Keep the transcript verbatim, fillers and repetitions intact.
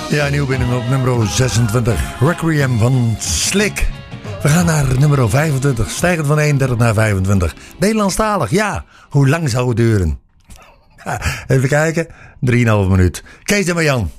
Ja, nieuw binnen op nummer zesentwintig. Requiem van Slick. We gaan naar nummer vijfentwintig. Stijgend van eenendertig naar vijfentwintig. Nederlandstalig, ja. Hoe lang zou het duren? Ja, even kijken. drieënhalf minuut. Kees en Marjan.